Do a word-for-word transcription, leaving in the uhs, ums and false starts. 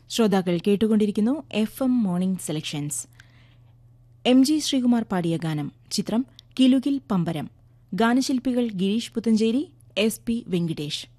ശ്രോതാക്കൾ കേട്ടുകൊണ്ടിരിക്കുന്നു F M morning selections. M G Sreekumar പാടിയ ഗാനം. ചിത്രം കിലുകിൽ പമ്പരം. ഗാനശില്പികൾ ഗിരീഷ് പുത്തഞ്ചേരി, എസ് പി വെങ്കിടേഷ്.